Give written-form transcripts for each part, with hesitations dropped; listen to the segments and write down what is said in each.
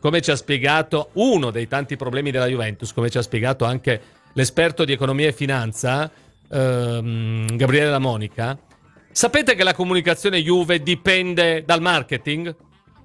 come ci ha spiegato, uno dei tanti problemi della Juventus, come ci ha spiegato anche l'esperto di economia e finanza, Gabriele La Monica, sapete che la comunicazione Juve dipende dal marketing?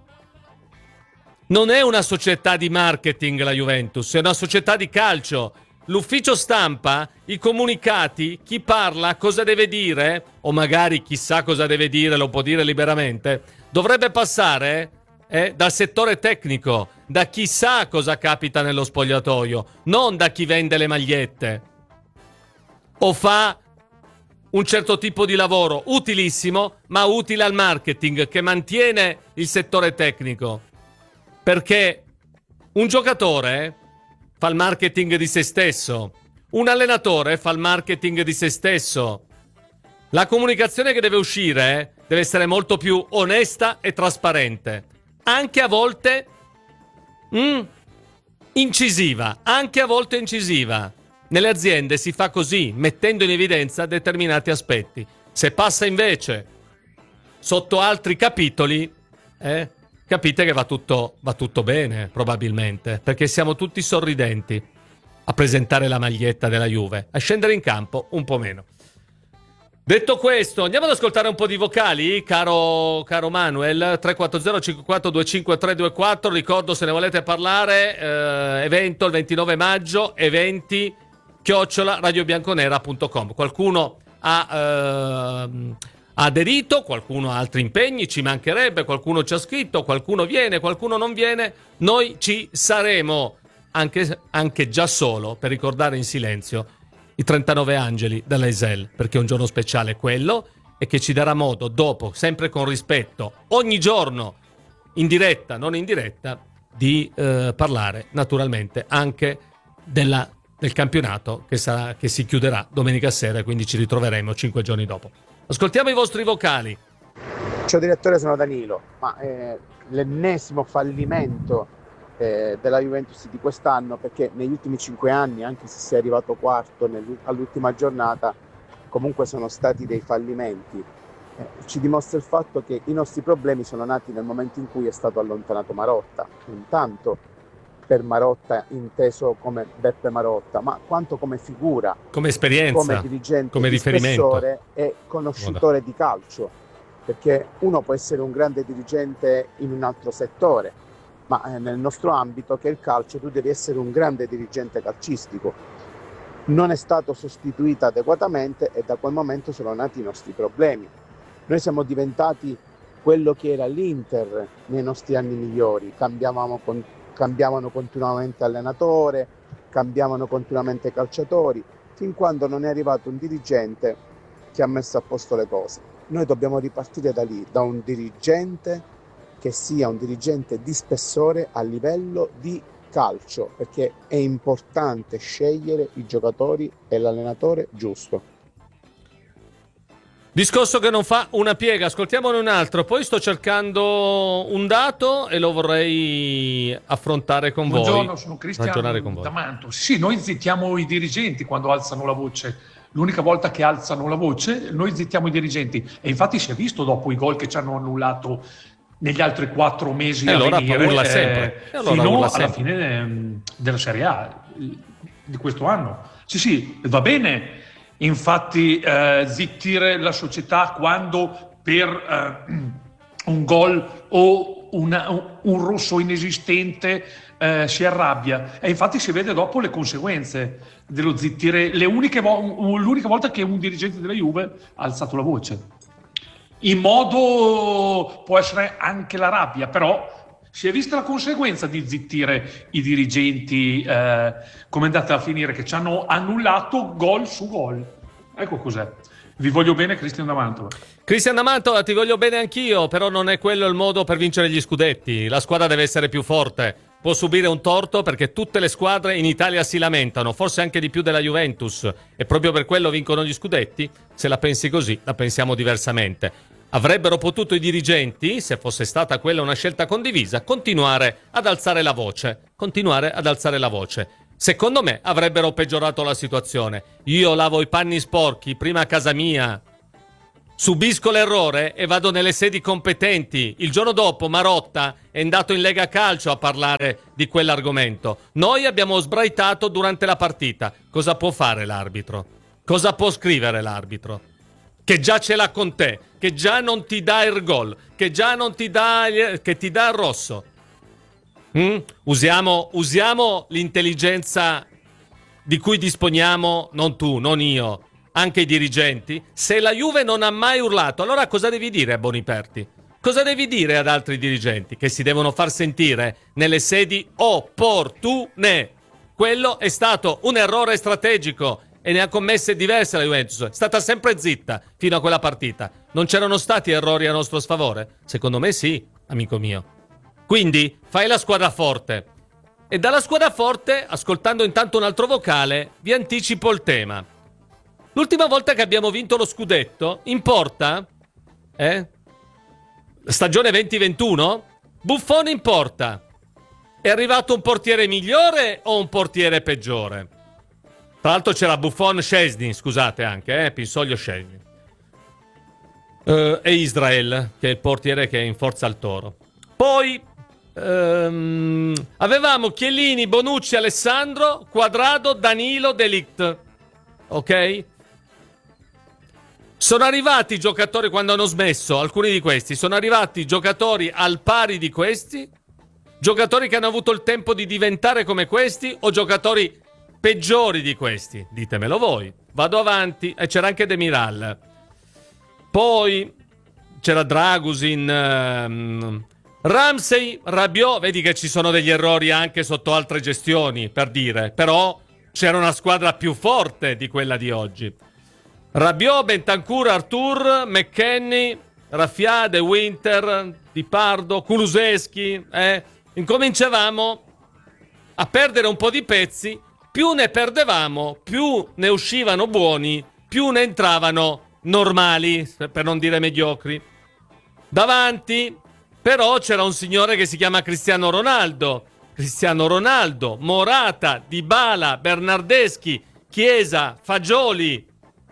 Non è una società di marketing la Juventus, è una società di calcio. L'ufficio stampa, i comunicati, chi parla, cosa deve dire, o magari chissà cosa deve dire, lo può dire liberamente, dovrebbe passare dal settore tecnico, da chi sa cosa capita nello spogliatoio, non da chi vende le magliette o fa un certo tipo di lavoro utilissimo, ma utile al marketing, che mantiene il settore tecnico. Perché un giocatore fa il marketing di se stesso, un allenatore fa il marketing di se stesso. La comunicazione che deve uscire deve essere molto più onesta e trasparente, anche a volte incisiva, anche a volte incisiva. Nelle aziende si fa così, mettendo in evidenza determinati aspetti. Se passa invece sotto altri capitoli, capite che va tutto bene, probabilmente, perché siamo tutti sorridenti a presentare la maglietta della Juve, a scendere in campo un po' meno. Detto questo, andiamo ad ascoltare un po' di vocali, caro Manuel. 340-5425-324. Ricordo, se ne volete parlare, evento il 29 maggio, eventi@radiobianconera.com. Qualcuno ha aderito, qualcuno ha altri impegni, ci mancherebbe, qualcuno ci ha scritto, qualcuno viene, qualcuno non viene. Noi ci saremo, anche già solo per ricordare in silenzio i 39 angeli dell'Eisel, perché è un giorno speciale quello, e che ci darà modo dopo, sempre con rispetto, ogni giorno, in diretta, non in diretta, di parlare naturalmente anche del campionato che si chiuderà domenica sera, e quindi ci ritroveremo 5 giorni dopo. Ascoltiamo i vostri vocali. Ciao direttore, sono Danilo. Ma l'ennesimo fallimento della Juventus di quest'anno, perché negli ultimi 5 anni, anche se sei arrivato quarto all'ultima giornata, comunque sono stati dei fallimenti. Ci dimostra il fatto che i nostri problemi sono nati nel momento in cui è stato allontanato Marotta, non tanto per Marotta inteso come Beppe Marotta, ma quanto come figura, come esperienza, come dirigente, come riferimento e conoscitore di calcio, perché uno può essere un grande dirigente in un altro settore, ma nel nostro ambito, che è il calcio, tu devi essere un grande dirigente calcistico. Non è stato sostituito adeguatamente e da quel momento sono nati i nostri problemi. Noi siamo diventati quello che era l'Inter nei nostri anni migliori, cambiavano continuamente allenatore, cambiavano continuamente calciatori, fin quando non è arrivato un dirigente che ha messo a posto le cose. Noi dobbiamo ripartire da lì, da un dirigente che sia un dirigente di spessore a livello di calcio, perché è importante scegliere i giocatori e l'allenatore giusto. Discorso che non fa una piega. Ascoltiamone un altro. Poi sto cercando un dato e lo vorrei affrontare con voi. Buongiorno, sono Cristiano Damanto. Sì, noi zittiamo i dirigenti quando alzano la voce. L'unica volta che alzano la voce, noi zittiamo i dirigenti. E infatti si è visto dopo i gol che ci hanno annullato negli altri 4 mesi allora a venire, urla sempre. Fino alla fine della Serie A di questo anno. Sì, va bene. Infatti zittire la società quando per un gol o un rosso inesistente si arrabbia, e infatti si vede dopo le conseguenze dello zittire. L'unica volta che un dirigente della Juve ha alzato la voce, in modo, può essere anche la rabbia, però si è vista la conseguenza di zittire i dirigenti, come è andata a finire, che ci hanno annullato gol su gol. Ecco cos'è. Vi voglio bene, Cristian D'Amanto. Cristian D'Amanto, ti voglio bene anch'io, però non è quello il modo per vincere gli scudetti. La squadra deve essere più forte. Può subire un torto perché tutte le squadre in Italia si lamentano, forse anche di più della Juventus, e proprio per quello vincono gli scudetti. Se la pensi così, la pensiamo diversamente. Avrebbero potuto i dirigenti, se fosse stata quella una scelta condivisa, continuare ad alzare la voce. Secondo me avrebbero peggiorato la situazione. Io lavo i panni sporchi prima a casa mia subisco l'errore e vado nelle sedi competenti. Il giorno dopo Marotta è andato in Lega Calcio a parlare di quell'argomento. Noi abbiamo sbraitato durante la partita. Cosa può fare l'arbitro? Cosa può scrivere l'arbitro? Che già ce l'ha con te, che già non ti dà il gol, che già non ti dà, che ti dà il rosso. Usiamo l'intelligenza di cui disponiamo, non tu, non io, anche i dirigenti. Se la Juve non ha mai urlato, allora cosa devi dire a Boniperti? Cosa devi dire ad altri dirigenti? Che si devono far sentire nelle sedi opportune. Quello è stato un errore strategico e ne ha commesse diverse la Juventus. È stata sempre zitta fino a quella partita. Non c'erano stati errori a nostro sfavore? Secondo me sì, amico mio. Quindi fai la squadra forte. E dalla squadra forte, ascoltando intanto un altro vocale, vi anticipo il tema. L'ultima volta che abbiamo vinto lo scudetto, in porta, stagione 2021, Buffon in porta. È arrivato un portiere migliore o un portiere peggiore? Tra l'altro c'era Buffon, Szczęsny, scusate anche, Pinsoglio, Szczęsny. E Israel, che è il portiere che è in forza al Toro. Poi avevamo Chiellini, Bonucci, Alessandro, Quadrado, Danilo, De Ligt. Ok? Sono arrivati i giocatori quando hanno smesso, alcuni di questi, sono arrivati giocatori al pari di questi, giocatori che hanno avuto il tempo di diventare come questi o giocatori peggiori di questi? Ditemelo voi. Vado avanti. E c'era anche Demiral. Poi c'era Dragusin, Ramsey, Rabiot. Vedi che ci sono degli errori anche sotto altre gestioni, per dire. Però c'era una squadra più forte di quella di oggi. Rabiot, Bentancur, Artur, McKennie, Raffia, De Winter, Di Pardo, Kulusevski. Incominciavamo a perdere un po' di pezzi. Più ne perdevamo, più ne uscivano buoni, più ne entravano normali, per non dire mediocri. Davanti, però, c'era un signore che si chiama Cristiano Ronaldo. Cristiano Ronaldo, Morata, Dybala, Bernardeschi, Chiesa, Fagioli.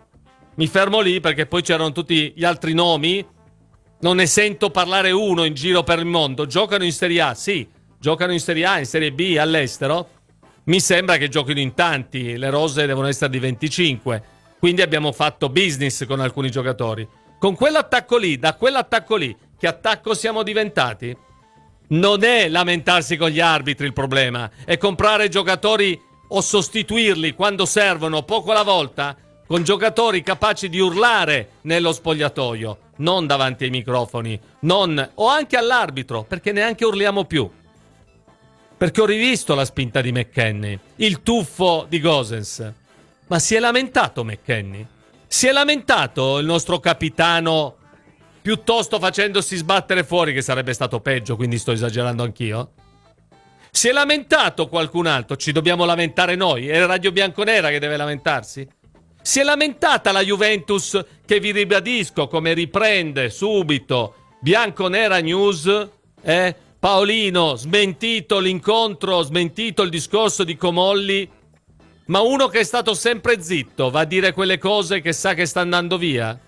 Mi fermo lì perché poi c'erano tutti gli altri nomi. Non ne sento parlare uno in giro per il mondo. Giocano in Serie A, sì. Giocano in Serie A, in Serie B, all'estero. Mi sembra che giochino in tanti, le rose devono essere di 25, quindi abbiamo fatto business con alcuni giocatori. Con quell'attacco lì, da quell'attacco lì, che attacco siamo diventati? Non è lamentarsi con gli arbitri il problema, è comprare giocatori o sostituirli quando servono poco alla volta con giocatori capaci di urlare nello spogliatoio, non davanti ai microfoni, o anche all'arbitro, perché neanche urliamo più. Perché ho rivisto la spinta di McKennie, il tuffo di Gosens. Ma si è lamentato McKennie? Si è lamentato il nostro capitano piuttosto facendosi sbattere fuori, che sarebbe stato peggio, quindi sto esagerando anch'io? Si è lamentato qualcun altro? Ci dobbiamo lamentare noi? È Radio Bianconera che deve lamentarsi? Si è lamentata la Juventus, che vi ribadisco come riprende subito Bianconera News, Paolino, smentito l'incontro, smentito il discorso di Comolli, ma uno che è stato sempre zitto va a dire quelle cose che sa che sta andando via?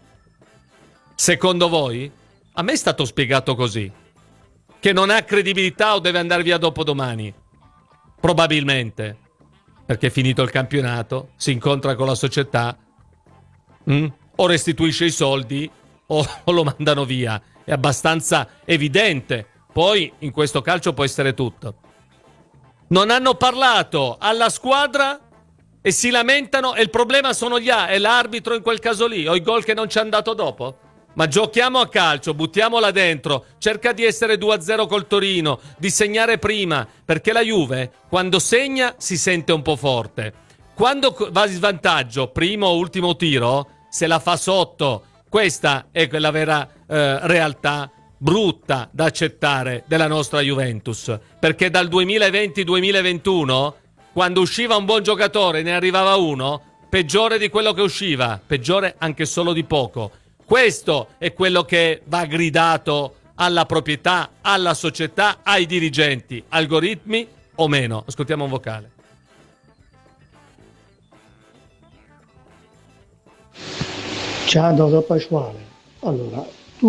Secondo voi? A me è stato spiegato così, che non ha credibilità o deve andare via dopodomani. Probabilmente, perché finito il campionato si incontra con la società, o restituisce i soldi o lo mandano via. È abbastanza evidente. Poi in questo calcio può essere tutto. Non hanno parlato alla squadra e si lamentano, e il problema sono è l'arbitro in quel caso lì, o i gol che non ci hanno dato dopo. Ma giochiamo a calcio, buttiamola dentro, cerca di essere 2-0 col Torino, di segnare prima, perché la Juve quando segna si sente un po' forte. Quando va in svantaggio, primo o ultimo tiro, se la fa sotto. Questa è la vera realtà brutta da accettare della nostra Juventus, perché dal 2020-2021, quando usciva un buon giocatore e ne arrivava uno, peggiore di quello che usciva, peggiore anche solo di poco. Questo è quello che va gridato alla proprietà, alla società, ai dirigenti. Algoritmi o meno? Ascoltiamo un vocale. Ciao dottor Pasquale, Allora,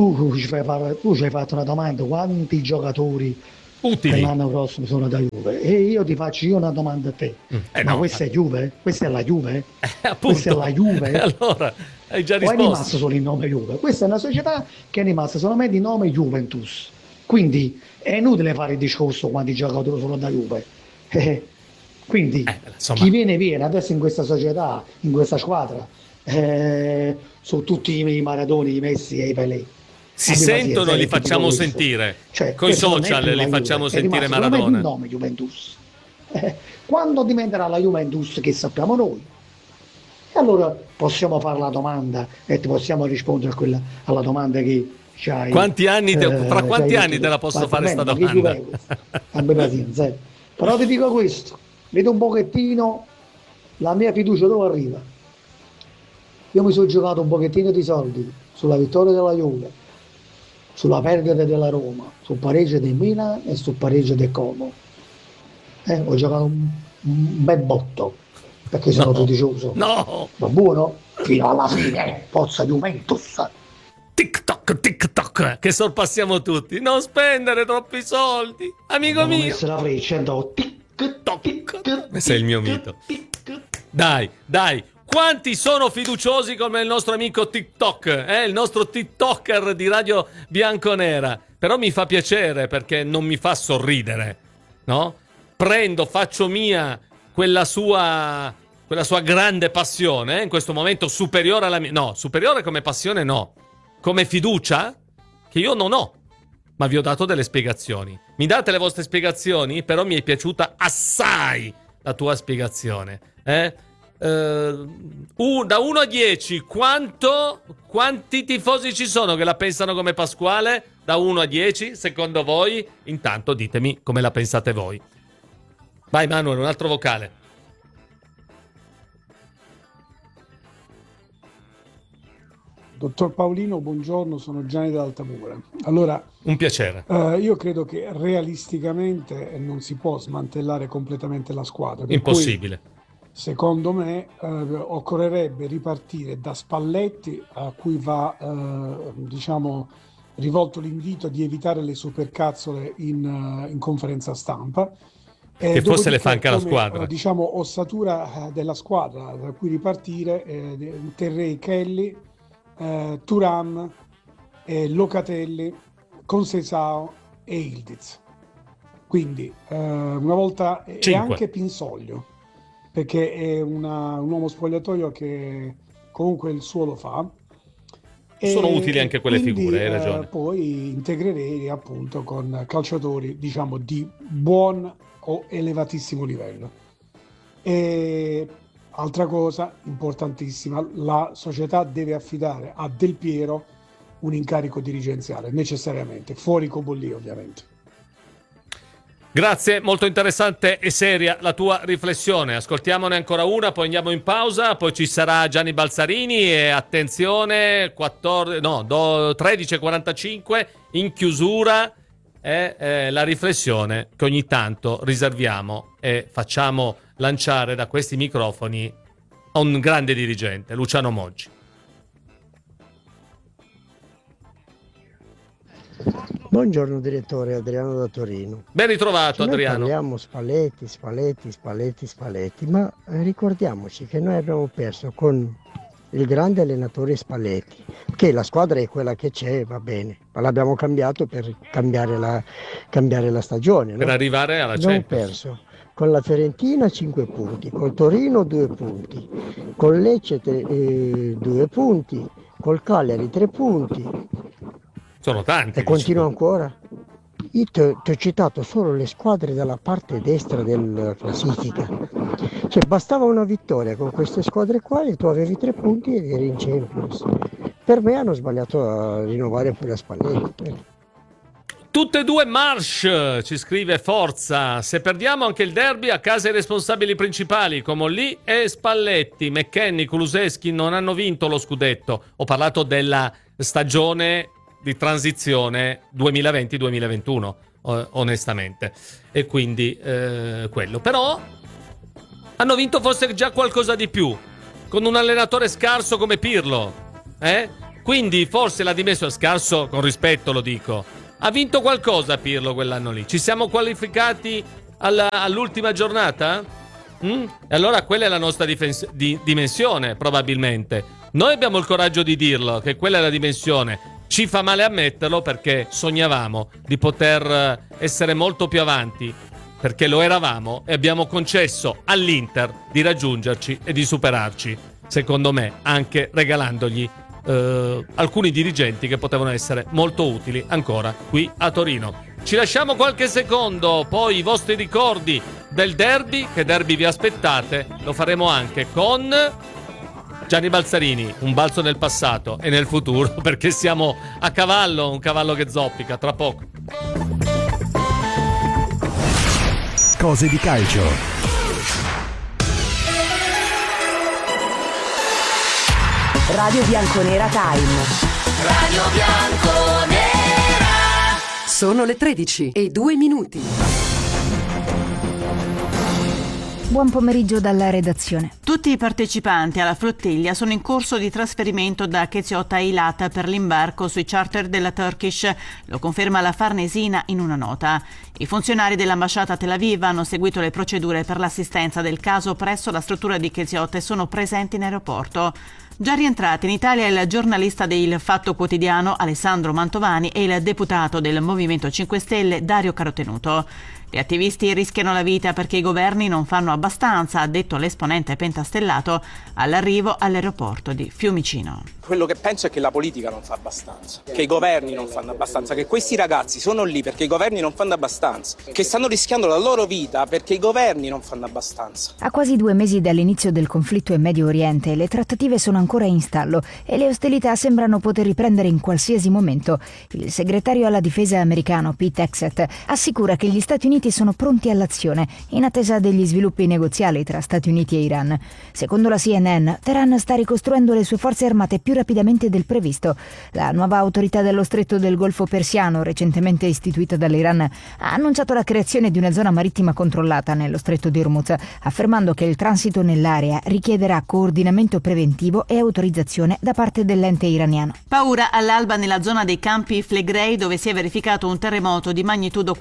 tu ci hai fatto una domanda, quanti giocatori per Utili. l'anno prossimo sono da Juve? E io ti faccio io una domanda a te. Ma No, questa è Juve? Questa è la Juve? Questa è appunto. la Juve? Allora, hai già O è rimasto risposto. solo il nome Juve? Questa è una società che è rimasta solamente il nome Juventus. Quindi è inutile fare il discorso quanti giocatori sono da Juve. Quindi Insomma, chi viene adesso in questa società, in questa squadra, su tutti i Maradoni, i Messi e i Pelé. si Abbi pazienza, sentono e li ti dico facciamo questo. sentire. Cioè, Coi questo non è social più li la facciamo Juve, è sentire rimasto solamente il Maradona. nome Juventus. Quando diventerà la Juventus che sappiamo noi, e allora possiamo fare la domanda e ti possiamo rispondere alla domanda che c'hai. Quanti anni fra quanti anni te la posso fare sta Ma che Juve domanda? è questa? Abbi pazienza. Però ti dico questo, vedo un pochettino la mia fiducia dove arriva. Io mi sono giocato un pochettino di soldi sulla vittoria della Juve, sulla perdita della Roma, sul pareggio del Milan e sul pareggio del Como. Ho giocato un bel botto perché sono No, fiducioso. no, Va buono? Fino alla fine, forza Juventus. TikTok, TikTok, che sorpassiamo tutti. Non spendere troppi soldi, amico Abbiamo mio. messo la freccia, andò Sei il mio mito. Dai, quanti sono fiduciosi come il nostro amico TikTok, il nostro TikToker di Radio Bianconera? Però mi fa piacere perché non mi fa sorridere, no? Faccio mia quella sua grande passione, in questo momento superiore alla mia. No, superiore come passione no. Come fiducia che io non ho. Ma vi ho dato delle spiegazioni. Mi date le vostre spiegazioni? Però mi è piaciuta assai la tua spiegazione. Da 1 a 10, quanti tifosi ci sono che la pensano come Pasquale? Da 1 a 10, secondo voi? Intanto ditemi come la pensate voi. Vai Manuel, un altro vocale. Dottor Paolino, buongiorno, sono Gianni d'Altamura. Allora, un piacere. Io credo che realisticamente non si può smantellare completamente la squadra. Impossibile. Cui, secondo me occorrerebbe ripartire da Spalletti, a cui va rivolto l'invito di evitare le supercazzole in conferenza stampa. Che forse le fa anche la squadra. Ossatura della squadra da cui ripartire, terrei Kelly, Thuram, Locatelli, Conceição e Ildiz. Quindi una volta e anche Pinsoglio, perché è un uomo spogliatoio che comunque il suo lo fa. Sono utili anche quelle quindi, figure, hai ragione. Poi integrerei appunto con calciatori diciamo di buon o elevatissimo livello. E altra cosa importantissima, la società deve affidare a Del Piero un incarico dirigenziale, necessariamente, fuori Cobolli ovviamente. Grazie, molto interessante e seria la tua riflessione. Ascoltiamone ancora una, poi andiamo in pausa, poi ci sarà Gianni Balzarini e attenzione, 13:45 in chiusura è la riflessione che ogni tanto riserviamo e facciamo lanciare da questi microfoni a un grande dirigente, Luciano Moggi. Buongiorno direttore, Adriano da Torino. Ben ritrovato Adriano. Parliamo Spalletti, ma ricordiamoci che noi abbiamo perso con il grande allenatore Spalletti, che la squadra è quella che c'è, va bene, ma l'abbiamo cambiato per cambiare la stagione. Per arrivare alla Abbiamo Champions. perso con la Fiorentina 5 punti, col Torino 2 punti, con Lecce 2 punti, col Cagliari 3 punti. Sono tanti. E continua ancora. Io ti ho citato solo le squadre dalla parte destra della classifica. Cioè bastava una vittoria con queste squadre qua e tu avevi 3 punti ed eri in Champions. Per me hanno sbagliato a rinnovare pure a Spalletti. Tutte e due Marsh, ci scrive Forza. Se perdiamo anche il derby, a casa i responsabili principali, Comolli e Spalletti. McKennie, Kulusevski non hanno vinto lo scudetto. Ho parlato della stagione di transizione 2020-2021, onestamente. E quindi quello. Però hanno vinto forse già qualcosa di più. Con un allenatore scarso come Pirlo. Quindi forse l'ha dimesso scarso, con rispetto lo dico. Ha vinto qualcosa Pirlo quell'anno lì? Ci siamo qualificati all'ultima giornata? E allora quella è la nostra dimensione, probabilmente. Noi abbiamo il coraggio di dirlo, che quella è la dimensione. Ci fa male ammetterlo perché sognavamo di poter essere molto più avanti, perché lo eravamo e abbiamo concesso all'Inter di raggiungerci e di superarci, secondo me anche regalandogli alcuni dirigenti che potevano essere molto utili ancora qui a Torino. Ci lasciamo qualche secondo, poi i vostri ricordi del derby, che derby vi aspettate, lo faremo anche con Gianni Balzarini, un balzo nel passato e nel futuro, perché siamo a cavallo, un cavallo che zoppica, tra poco. Cose di calcio. Radio Bianconera Time. Radio Bianconera. Sono le 13:02. Buon pomeriggio dalla redazione. Tutti i partecipanti alla flottiglia sono in corso di trasferimento da Keziota a Eilat per l'imbarco sui charter della Turkish, lo conferma la Farnesina in una nota. I funzionari dell'ambasciata a Tel Aviv hanno seguito le procedure per l'assistenza del caso presso la struttura di Keziota e sono presenti in aeroporto. Già rientrati in Italia il giornalista del Fatto Quotidiano Alessandro Mantovani e il deputato del Movimento 5 Stelle Dario Carotenuto. Gli attivisti rischiano la vita perché i governi non fanno abbastanza, ha detto l'esponente pentastellato all'arrivo all'aeroporto di Fiumicino. Quello che penso è che la politica non fa abbastanza, che i governi non fanno abbastanza, che questi ragazzi sono lì perché i governi non fanno abbastanza, che stanno rischiando la loro vita perché i governi non fanno abbastanza. A quasi 2 mesi dall'inizio del conflitto in Medio Oriente, le trattative sono ancora in stallo e le ostilità sembrano poter riprendere in qualsiasi momento. Il segretario alla difesa americano Pete Hegseth assicura che gli Stati Uniti sono pronti all'azione in attesa degli sviluppi negoziali tra Stati Uniti e Iran. Secondo la CNN, Teheran sta ricostruendo le sue forze armate più rapidamente del previsto. La nuova autorità dello stretto del Golfo Persiano, recentemente istituita dall'Iran, ha annunciato la creazione di una zona marittima controllata nello stretto di Hormuz, affermando che il transito nell'area richiederà coordinamento preventivo e autorizzazione da parte dell'ente iraniano. Paura all'alba nella zona dei campi Flegrei, dove si è verificato un terremoto di magnitudo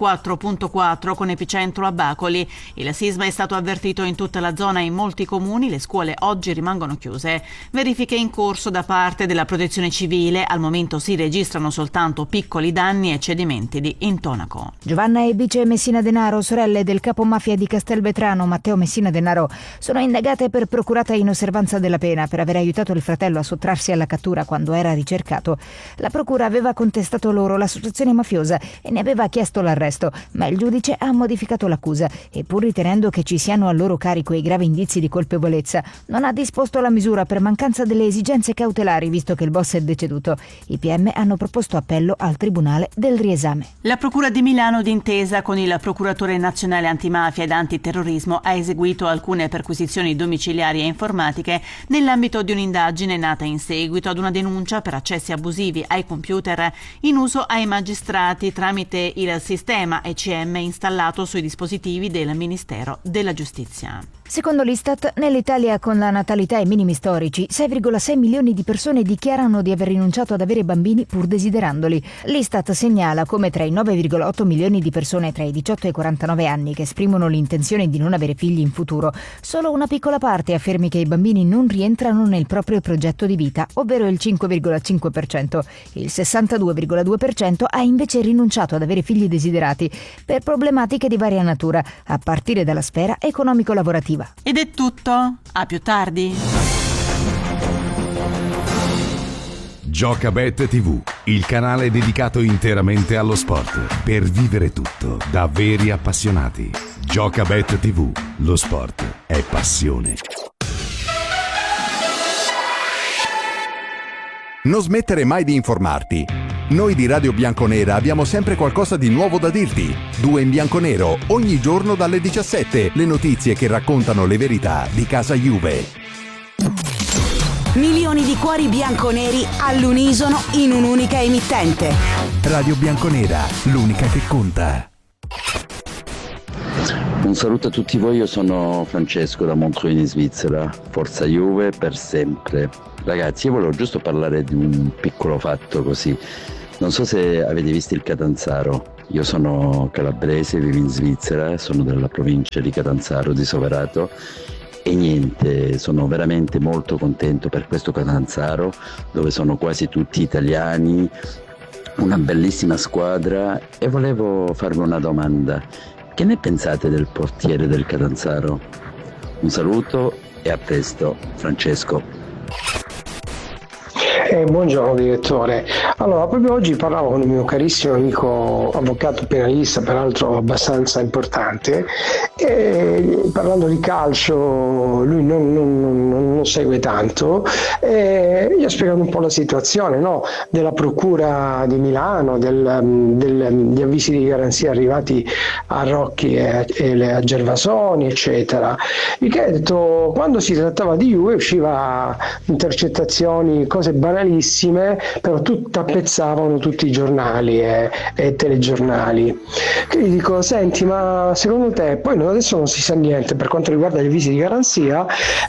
4.4 con epicentro a Bacoli. Il sisma è stato avvertito in tutta la zona e in molti comuni. Le scuole oggi rimangono chiuse. Verifiche in corso da parte della Protezione Civile. Al momento si registrano soltanto piccoli danni e cedimenti di intonaco. Giovanna Ebice Messina Denaro, sorelle del capo mafia di Castelvetrano Matteo Messina Denaro, sono indagate per procurata in osservanza della pena per aver aiutato il fratello a sottrarsi alla cattura quando era ricercato. La procura aveva contestato loro l'associazione mafiosa e ne aveva chiesto l'arresto, ma il giudice ha modificato l'accusa e, pur ritenendo che ci siano a loro carico i gravi indizi di colpevolezza, non ha disposto la misura per mancanza delle esigenze cautelari, visto che il boss è deceduto. I PM hanno proposto appello al Tribunale del riesame. La Procura di Milano, d'intesa con il Procuratore Nazionale Antimafia ed Antiterrorismo, ha eseguito alcune perquisizioni domiciliari e informatiche nell'ambito di un'indagine nata in seguito ad una denuncia per accessi abusivi ai computer in uso ai magistrati tramite il sistema ECM installato sui dispositivi del Ministero della Giustizia. Secondo l'Istat, nell'Italia con la natalità ai minimi storici, 6,6 milioni di persone dichiarano di aver rinunciato ad avere bambini pur desiderandoli. L'Istat segnala come tra i 9,8 milioni di persone tra i 18 e i 49 anni che esprimono l'intenzione di non avere figli in futuro, solo una piccola parte affermi che i bambini non rientrano nel proprio progetto di vita, ovvero il 5,5%. Il 62,2% ha invece rinunciato ad avere figli desiderati per problematiche di varia natura, a partire dalla sfera economico-lavorativa. Ed è tutto. A più tardi. Giocabet TV, il canale dedicato interamente allo sport, per vivere tutto da veri appassionati. Giocabet TV, lo sport è passione. Non smettere mai di informarti. Noi di Radio Bianconera abbiamo sempre qualcosa di nuovo da dirti. 2 in bianconero, ogni giorno dalle 17, le notizie che raccontano le verità di casa Juve. Milioni di cuori bianconeri all'unisono in un'unica emittente. Radio Bianconera, l'unica che conta. Un saluto a tutti voi, io sono Francesco da Montreux in Svizzera, forza Juve per sempre. Ragazzi, io volevo giusto parlare di un piccolo fatto così, non so se avete visto il Catanzaro, io sono calabrese, vivo in Svizzera, sono della provincia di Catanzaro, di Soverato, e niente, sono veramente molto contento per questo Catanzaro, dove sono quasi tutti italiani, una bellissima squadra, e volevo farvi una domanda. Che ne pensate del portiere del Catanzaro? Un saluto e a presto, Francesco. Buongiorno direttore. Allora, proprio oggi parlavo con il mio carissimo amico avvocato penalista, peraltro abbastanza importante, e parlando di calcio lui non segue tanto, e gli ho spiegato un po' la situazione, no? Della procura di Milano, degli avvisi di garanzia arrivati a Rocchi e a Gervasoni, eccetera. Il che ha detto, quando si trattava di Juve usciva intercettazioni, cose banalissime, però tappezzavano tutti i giornali e telegiornali. Quindi dico, senti, ma secondo te, poi adesso non si sa niente per quanto riguarda gli avvisi di garanzia,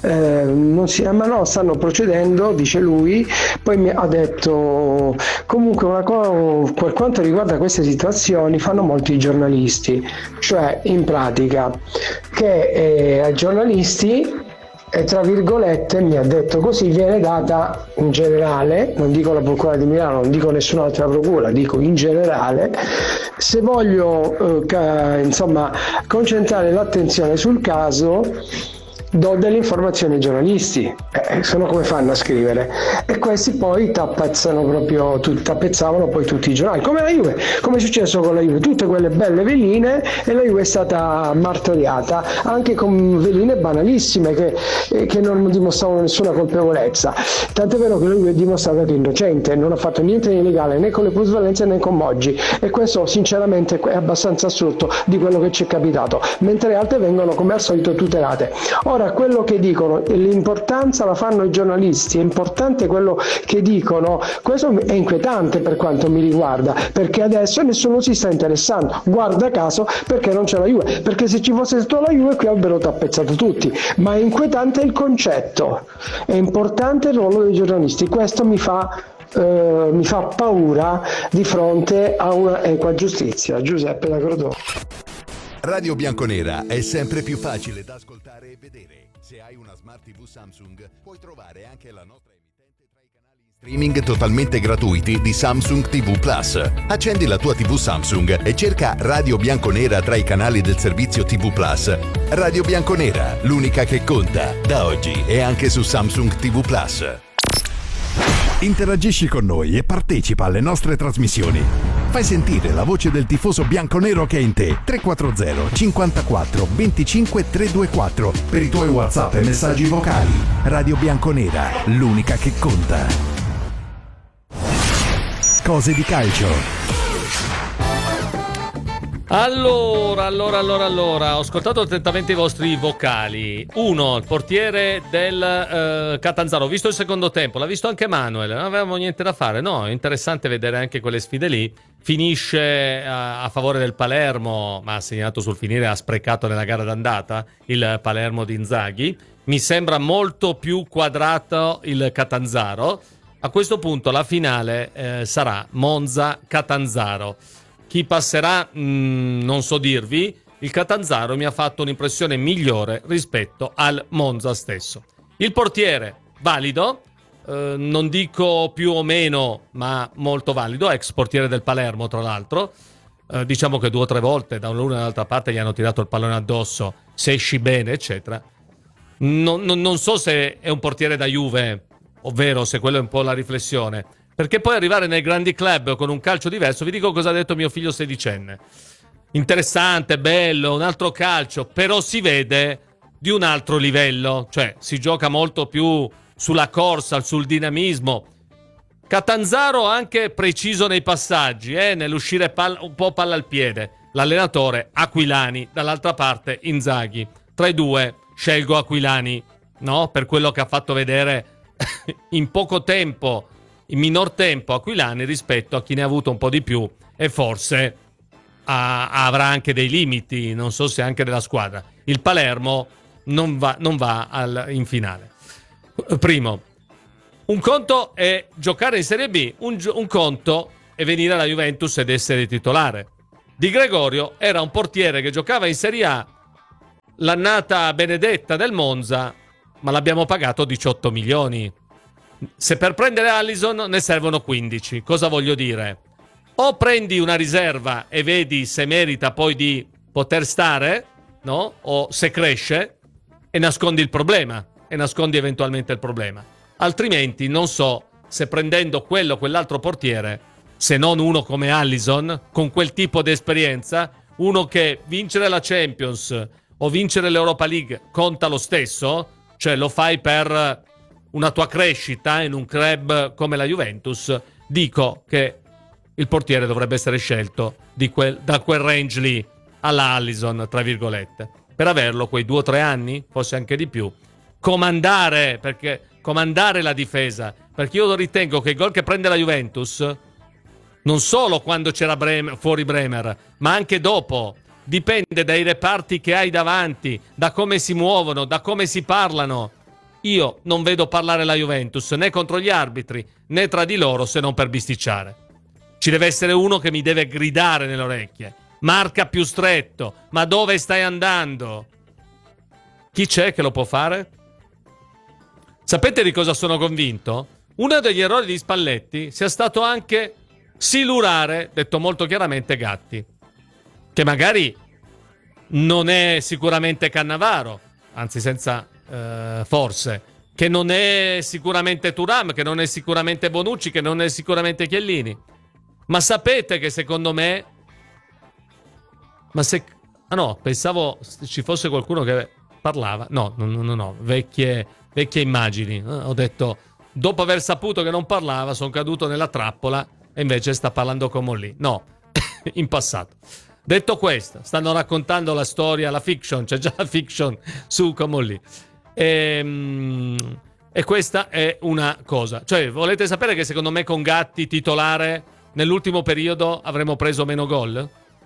ma no, stanno procedendo, dice lui. Poi mi ha detto, comunque per quanto riguarda queste situazioni fanno molti giornalisti, cioè in pratica che ai giornalisti, e tra virgolette mi ha detto così, viene data in generale, non dico la procura di Milano, non dico nessun'altra procura, dico in generale, se voglio concentrare l'attenzione sul caso, do delle informazioni ai giornalisti, se no come fanno a scrivere? E questi poi tappezzavano poi tutti i giornali, come la Juve, come è successo con la Juve, tutte quelle belle veline, e la Juve è stata martoriata anche con veline banalissime che non dimostravano nessuna colpevolezza, tant'è vero che la Juve è dimostrata che è innocente, non ha fatto niente di illegale né con le plusvalenze né con Moggi, e questo sinceramente è abbastanza assurdo di quello che ci è capitato, mentre altre vengono come al solito tutelate. Ora, quello che dicono, l'importanza la fanno i giornalisti, è importante quello che dicono, questo è inquietante per quanto mi riguarda, perché adesso nessuno si sta interessando, guarda caso perché non c'è la Juve, perché se ci fosse stato la Juve qui avrebbero tappezzato tutti, ma è inquietante il concetto, è importante il ruolo dei giornalisti, questo mi fa paura di fronte a una equa giustizia. Giuseppe da Crotone. Radio Bianconera è sempre più facile da ascoltare e vedere. Se hai una Smart TV Samsung, puoi trovare anche la nostra emittente tra i canali streaming totalmente gratuiti di Samsung TV Plus. Accendi la tua TV Samsung e cerca Radio Bianconera tra i canali del servizio TV Plus. Radio Bianconera, l'unica che conta, da oggi e anche su Samsung TV Plus. Interagisci con noi e partecipa alle nostre trasmissioni. Fai sentire la voce del tifoso bianconero che è in te. 340 54 25 324 per i tuoi WhatsApp e messaggi vocali. Radio Bianconera, l'unica che conta. Cose di calcio. Allora, ho ascoltato attentamente i vostri vocali. Uno, il portiere del Catanzaro. Ho visto il secondo tempo, l'ha visto anche Manuel. Non avevamo niente da fare. No, è interessante vedere anche quelle sfide lì. Finisce a favore del Palermo, ma ha segnato sul finire, ha sprecato nella gara d'andata il Palermo di Inzaghi. Mi sembra molto più quadrato il Catanzaro. A questo punto la finale sarà Monza-Catanzaro. Chi passerà non so dirvi. Il Catanzaro mi ha fatto un'impressione migliore rispetto al Monza stesso. Il portiere valido, non dico più o meno, ma molto valido, ex portiere del Palermo tra l'altro. Diciamo che 2 o 3 volte da l'una e dall'altra parte gli hanno tirato il pallone addosso, se esci bene eccetera. Non so se è un portiere da Juve, ovvero se quello è un po' la riflessione. Perché poi arrivare nei grandi club con un calcio diverso, vi dico cosa ha detto mio figlio 16enne. Interessante, bello, un altro calcio, però si vede di un altro livello, cioè si gioca molto più sulla corsa, sul dinamismo. Catanzaro anche preciso nei passaggi, nell'uscire un po' palla al piede. L'allenatore Aquilani, dall'altra parte Inzaghi. Tra i due scelgo Aquilani, no? Per quello che ha fatto vedere in poco tempo, in minor tempo Aquilani rispetto a chi ne ha avuto un po' di più e forse avrà anche dei limiti, non so se anche della squadra. Il Palermo non va in finale. Primo, un conto è giocare in Serie B, un conto è venire alla Juventus ed essere titolare. Di Gregorio era un portiere che giocava in Serie A l'annata benedetta del Monza, ma l'abbiamo pagato 18 milioni. Se per prendere Alisson ne servono 15. Cosa voglio dire? O prendi una riserva e vedi se merita poi di poter stare, no? O se cresce, e nascondi il problema, e nascondi eventualmente il problema. Altrimenti non so se prendendo quello o quell'altro portiere, se non uno come Alisson, con quel tipo di esperienza, uno che vincere la Champions o vincere l'Europa League conta lo stesso, cioè lo fai per una tua crescita in un club come la Juventus, dico che il portiere dovrebbe essere scelto da quel range lì alla Alisson, tra virgolette, per averlo quei 2 o 3 anni, forse anche di più, comandare la difesa, perché io ritengo che il gol che prende la Juventus, non solo quando c'era fuori Bremer, ma anche dopo, dipende dai reparti che hai davanti, da come si muovono, da come si parlano. Io non vedo parlare la Juventus né contro gli arbitri né tra di loro, se non per bisticciare. Ci deve essere uno che mi deve gridare nelle orecchie: marca più stretto, ma dove stai andando? Chi c'è che lo può fare? Sapete di cosa sono convinto? Uno degli errori di Spalletti sia stato anche silurare, detto molto chiaramente, Gatti, che magari non è sicuramente Cannavaro, anzi senza forse, che non è sicuramente Thuram, che non è sicuramente Bonucci, che non è sicuramente Chiellini. Ma sapete che secondo me... pensavo ci fosse qualcuno che parlava. No, vecchie immagini. Ho detto, dopo aver saputo che non parlava, sono caduto nella trappola e invece sta parlando con Molli. No, in passato. Detto questo, stanno raccontando la storia, la fiction, c'è già la fiction su Comolli. E questa è una cosa. Cioè, volete sapere che secondo me con Gatti titolare nell'ultimo periodo avremmo preso meno gol?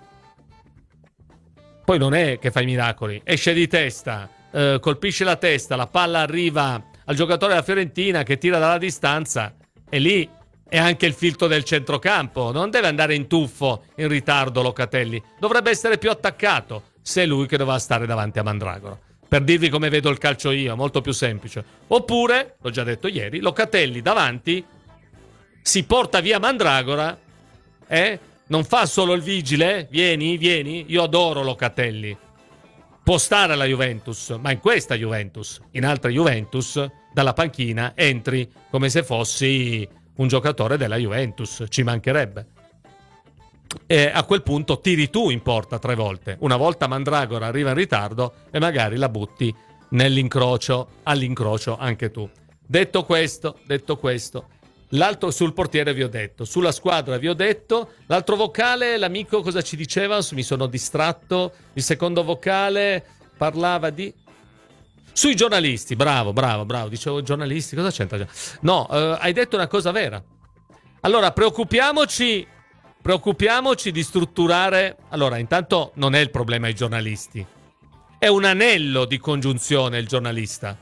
Poi non è che fai miracoli, esce di testa, colpisce la testa, la palla arriva al giocatore della Fiorentina che tira dalla distanza, e lì è anche il filtro del centrocampo, non deve andare in tuffo, in ritardo Locatelli, dovrebbe essere più attaccato, se è lui che doveva stare davanti a Mandragora. Per dirvi come vedo il calcio io, molto più semplice. Oppure, l'ho già detto ieri, Locatelli davanti si porta via Mandragora, non fa solo il vigile, vieni, io adoro Locatelli. Può stare alla Juventus, ma in questa Juventus, in altre Juventus, dalla panchina entri come se fossi un giocatore della Juventus, ci mancherebbe. E a quel punto tiri tu in porta 3 volte. Una volta Mandragora arriva in ritardo e magari la butti all'incrocio anche tu. Detto questo, l'altro sul portiere vi ho detto, sulla squadra vi ho detto, l'altro vocale, l'amico cosa ci diceva? Mi sono distratto. Il secondo vocale parlava di... Sui giornalisti, bravo, dicevo giornalisti, cosa c'entra? No, hai detto una cosa vera. Allora, preoccupiamoci di strutturare... Allora, intanto non è il problema i giornalisti, è un anello di congiunzione il giornalista.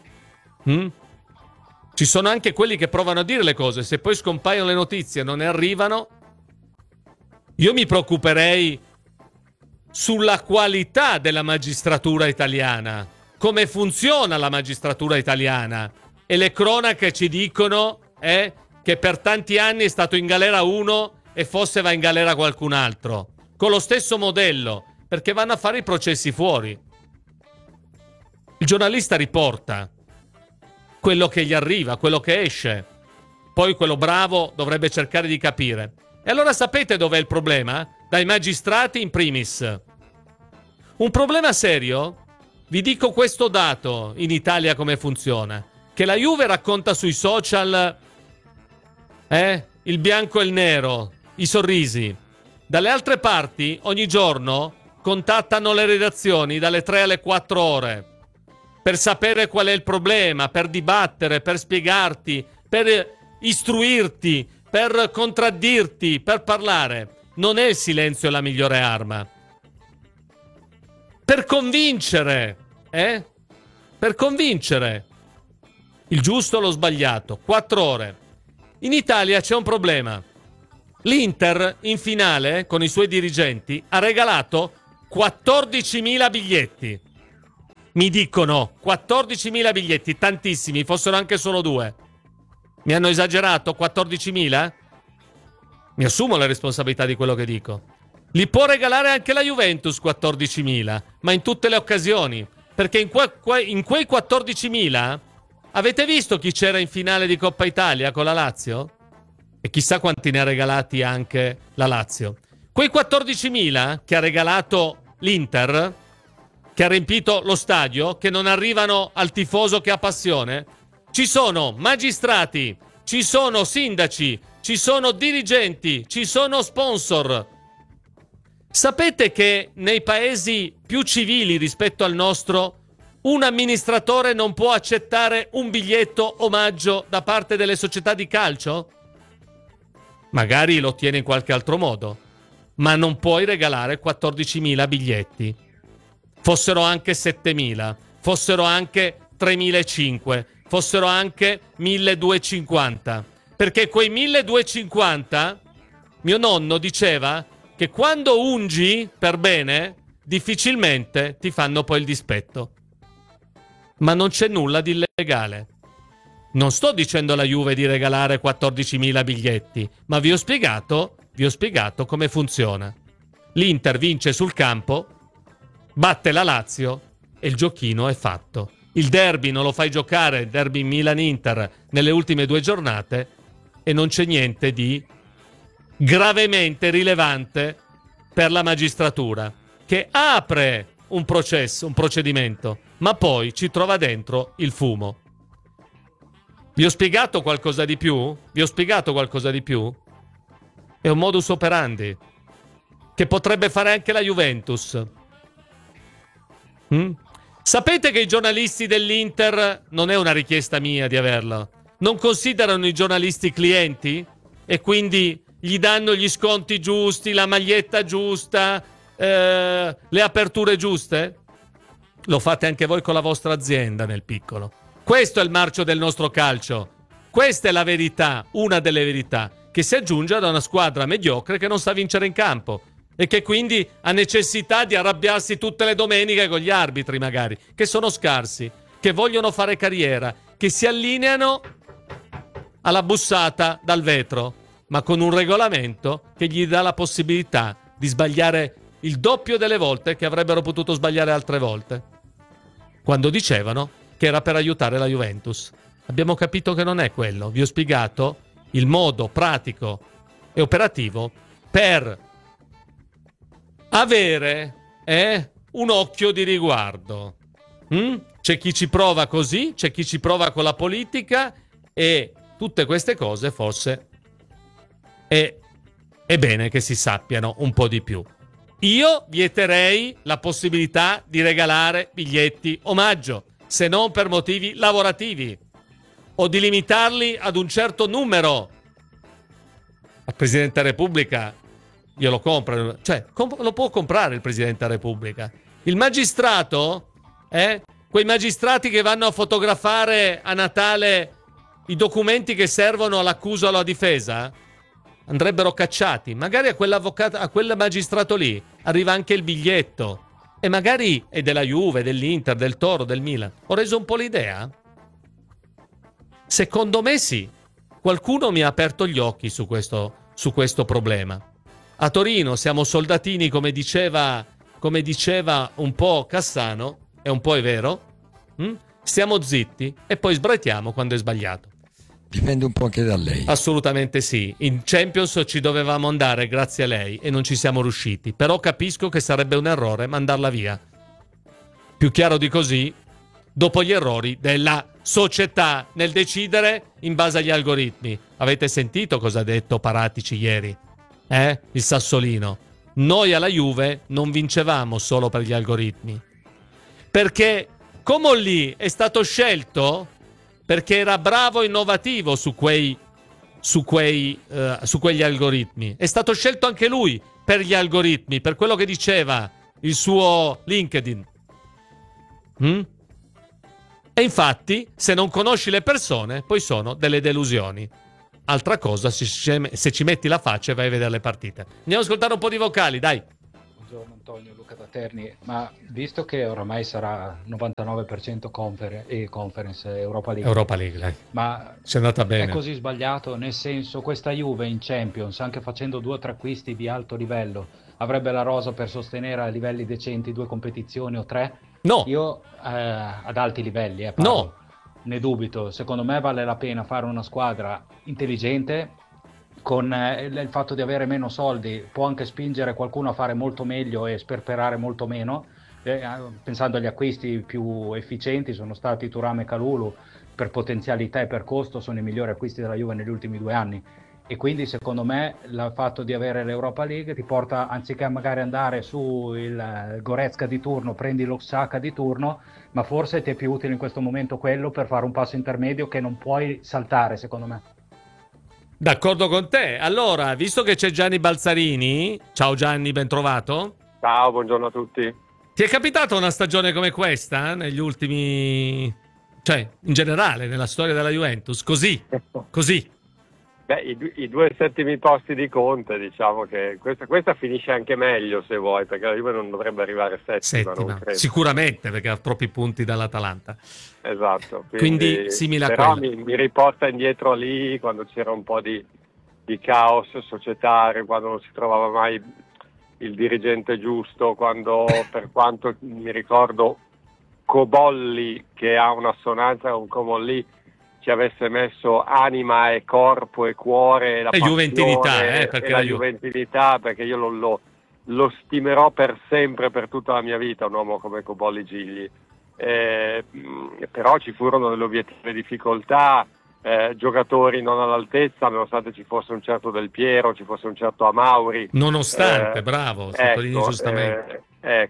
Ci sono anche quelli che provano a dire le cose, se poi scompaiono le notizie e non ne arrivano, io mi preoccuperei sulla qualità della magistratura italiana, come funziona la magistratura italiana, e le cronache ci dicono che per tanti anni è stato in galera uno e forse va in galera qualcun altro, con lo stesso modello, perché vanno a fare i processi fuori. Il giornalista riporta quello che gli arriva, quello che esce, poi quello bravo dovrebbe cercare di capire. E allora sapete dov'è il problema? Dai magistrati in primis. Un problema serio, vi dico questo dato in Italia come funziona, che la Juve racconta sui social il bianco e il nero, i sorrisi. Dalle altre parti ogni giorno contattano le redazioni dalle 3 alle 4 ore per sapere qual è il problema, per dibattere, per spiegarti, per istruirti, per contraddirti, per parlare. Non è il silenzio la migliore arma. per convincere, per convincere il giusto o lo sbagliato. 4 ore. In Italia c'è un problema. L'Inter in finale con i suoi dirigenti ha regalato 14.000 biglietti. Mi dicono 14.000 biglietti, tantissimi, fossero anche solo 2. Mi hanno esagerato? 14.000? Mi assumo la responsabilità di quello che dico. Li può regalare anche la Juventus 14.000, ma in tutte le occasioni. Perché in quei 14.000 avete visto chi c'era in finale di Coppa Italia con la Lazio? E chissà quanti ne ha regalati anche la Lazio. Quei 14.000 che ha regalato l'Inter, che ha riempito lo stadio, che non arrivano al tifoso che ha passione, ci sono magistrati, ci sono sindaci, ci sono dirigenti, ci sono sponsor. Sapete che nei paesi più civili rispetto al nostro un amministratore non può accettare un biglietto omaggio da parte delle società di calcio? Magari lo ottiene in qualche altro modo, ma non puoi regalare 14.000 biglietti. Fossero anche 7.000, fossero anche 3.500, fossero anche 1.250. Perché quei 1.250, mio nonno diceva che quando ungi per bene, difficilmente ti fanno poi il dispetto. Ma non c'è nulla di illegale. Non sto dicendo alla Juve di regalare 14.000 biglietti, ma vi ho spiegato come funziona. L'Inter vince sul campo, batte la Lazio e il giochino è fatto. Il derby non lo fai giocare, il derby Milan-Inter, nelle ultime 2 giornate e non c'è niente di gravemente rilevante per la magistratura, che apre un processo, un procedimento, ma poi ci trova dentro il fumo. Vi ho spiegato qualcosa di più? È un modus operandi che potrebbe fare anche la Juventus. Sapete che i giornalisti dell'Inter, non è una richiesta mia di averlo, non considerano i giornalisti clienti e quindi gli danno gli sconti giusti, la maglietta giusta, le aperture giuste? Lo fate anche voi con la vostra azienda nel piccolo. Questo è il marcio del nostro calcio. Questa è la verità, una delle verità, che si aggiunge ad una squadra mediocre che non sa vincere in campo e che quindi ha necessità di arrabbiarsi tutte le domeniche con gli arbitri magari, che sono scarsi, che vogliono fare carriera, che si allineano alla bussata dal vetro, ma con un regolamento che gli dà la possibilità di sbagliare il doppio delle volte che avrebbero potuto sbagliare altre volte, quando dicevano che era per aiutare la Juventus. Abbiamo capito che non è quello. Vi ho spiegato il modo pratico e operativo per avere un occhio di riguardo. C'è chi ci prova così, c'è chi ci prova con la politica e tutte queste cose forse è bene che si sappiano un po' di più. Io vieterei la possibilità di regalare biglietti omaggio, se non per motivi lavorativi, o di limitarli ad un certo numero. Il Presidente della Repubblica glielo compra, cioè lo può comprare il Presidente della Repubblica. Il magistrato, quei magistrati che vanno a fotografare a Natale i documenti che servono all'accusa o alla difesa, andrebbero cacciati. Magari a quell'avvocato, a quel magistrato lì arriva anche il biglietto e magari è della Juve, dell'Inter, del Toro, del Milan. Ho reso un po' l'idea? Secondo me sì. Qualcuno mi ha aperto gli occhi su questo problema. A Torino siamo soldatini, come diceva un po' Cassano, e un po' è vero, stiamo zitti e poi sbraitiamo quando è sbagliato. Dipende un po' anche da lei. Assolutamente sì. In Champions ci dovevamo andare grazie a lei e non ci siamo riusciti. Però capisco che sarebbe un errore mandarla via. Più chiaro di così, dopo gli errori della società nel decidere in base agli algoritmi. Avete sentito cosa ha detto Paratici ieri? Il Sassolino. Noi alla Juve non vincevamo solo per gli algoritmi. Perché Comolli è stato scelto perché era bravo e innovativo su quegli algoritmi. È stato scelto anche lui per gli algoritmi, per quello che diceva il suo LinkedIn. E infatti, se non conosci le persone, poi sono delle delusioni. Altra cosa, se ci metti la faccia e vai a vedere le partite. Andiamo ad ascoltare un po' di vocali, dai. Buongiorno Antonio, Luca da Terni. Ma visto che oramai sarà 99% conference Europa League. Europa League, dai. Ma c'è andata bene. È così sbagliato? Nel senso, questa Juve in Champions, anche facendo 2 o 3 acquisti di alto livello, avrebbe la rosa per sostenere a livelli decenti 2 competizioni o 3? No. Io ad alti livelli, no. Ne dubito. Secondo me vale la pena fare una squadra intelligente. Con il fatto di avere meno soldi può anche spingere qualcuno a fare molto meglio e sperperare molto meno. Pensando agli acquisti più efficienti, sono stati Thuram e Kalulu. Per potenzialità e per costo sono i migliori acquisti della Juve negli ultimi 2 anni. E quindi secondo me il fatto di avere l'Europa League ti porta, anziché magari andare su il Goretzka di turno, prendi lo Xhaka di turno, ma forse ti è più utile in questo momento quello per fare un passo intermedio che non puoi saltare, secondo me. D'accordo con te. Allora, visto che c'è Gianni Balzarini, ciao Gianni, ben trovato. Ciao, buongiorno a tutti. Ti è capitata una stagione come questa negli ultimi, cioè in generale nella storia della Juventus? Così. Beh, i 2 settimi posti di Conte, diciamo che questa finisce anche meglio se vuoi, perché la Juve non dovrebbe arrivare settima. Non credo. Sicuramente, perché ha troppi punti dall'Atalanta. Esatto. Quindi simile a però quello. mi riporta indietro lì, quando c'era un po' di caos societario, quando non si trovava mai il dirigente giusto, quando, per quanto mi ricordo, Cobolli, che ha un'assonanza con Cobolli, ci avesse messo anima e corpo e cuore e la passione juventinità, perché e la juventinità, perché io lo stimerò per sempre, per tutta la mia vita, un uomo come Cobolli Gigli. Però ci furono delle obiettive difficoltà, giocatori non all'altezza, nonostante ci fosse un certo Del Piero, ci fosse un certo Amauri. Nonostante, bravo, sottolinei giustamente.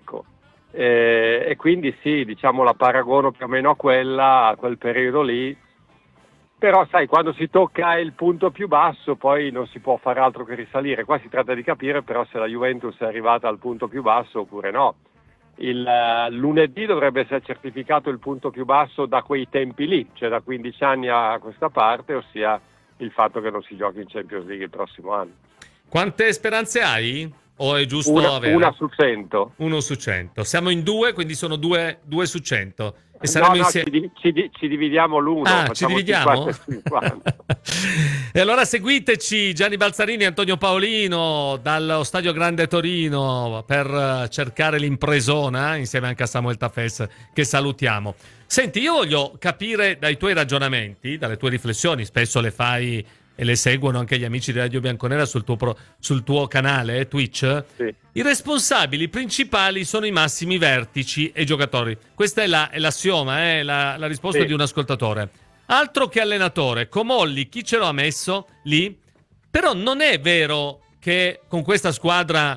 E quindi sì, diciamo la paragono più o meno a quel periodo lì. Però sai, quando si tocca il punto più basso poi non si può fare altro che risalire. Qua si tratta di capire però se la Juventus è arrivata al punto più basso oppure no. Il lunedì dovrebbe essere certificato il punto più basso da quei tempi lì, cioè da 15 anni a questa parte, ossia il fatto che non si giochi in Champions League il prossimo anno. Quante speranze hai? O è giusto avere? 1 su 100. 1 su 100. Siamo in 2, quindi sono 2 su 100. E saremo insieme. Ci dividiamo l'1. Ci dividiamo? 50. E allora seguiteci, Gianni Balzarini e Antonio Paolino dallo Stadio Grande Torino per cercare l'impresona insieme anche a Samuel Tafes, che salutiamo. Senti, io voglio capire dai tuoi ragionamenti, dalle tue riflessioni, spesso le fai e le seguono anche gli amici di Radio Bianconera sul tuo canale Twitch. Sì. I responsabili principali sono i massimi vertici e i giocatori. Questa è l'assioma, la risposta sì. di un ascoltatore. Altro che allenatore, Comolli, chi ce lo ha messo lì? Però non è vero che con questa squadra,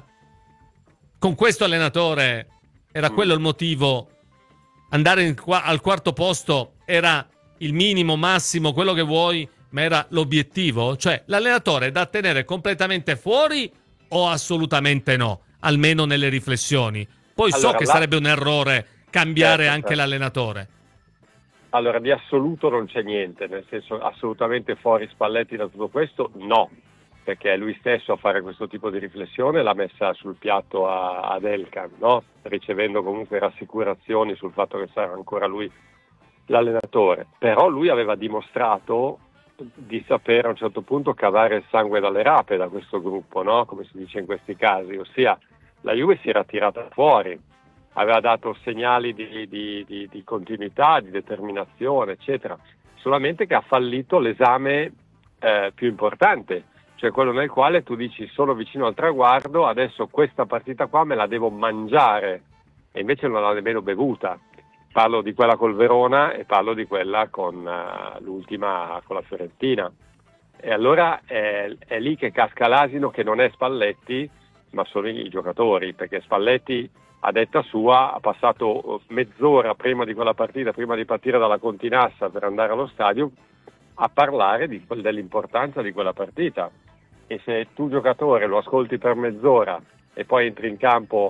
con questo allenatore, era quello il motivo. Andare al quarto posto era il minimo, massimo, quello che vuoi, ma era l'obiettivo? Cioè, l'allenatore è da tenere completamente fuori o assolutamente no? Almeno nelle riflessioni. Poi allora, so che sarebbe un errore cambiare anche l'allenatore. Allora, di assoluto non c'è niente, nel senso assolutamente fuori Spalletti da tutto questo, no, perché è lui stesso a fare questo tipo di riflessione, l'ha messa sul piatto ad Elkan, no? Ricevendo comunque rassicurazioni sul fatto che sarà ancora lui l'allenatore. Però lui aveva dimostrato di sapere a un certo punto cavare il sangue dalle rape da questo gruppo, no? Come si dice in questi casi, ossia la Juve si era tirata fuori, aveva dato segnali di continuità, di determinazione, eccetera, solamente che ha fallito l'esame più importante, cioè quello nel quale tu dici sono vicino al traguardo, adesso questa partita qua me la devo mangiare, e invece non l'ha nemmeno bevuta. Parlo di quella col Verona e parlo di quella con l'ultima con la Fiorentina. E allora è lì che casca l'asino, che non è Spalletti, ma sono i giocatori, perché Spalletti, a detta sua, ha passato mezz'ora prima di quella partita, prima di partire dalla Continassa per andare allo stadio, a parlare dell'importanza di quella partita. E se tu giocatore lo ascolti per mezz'ora e poi entri in campo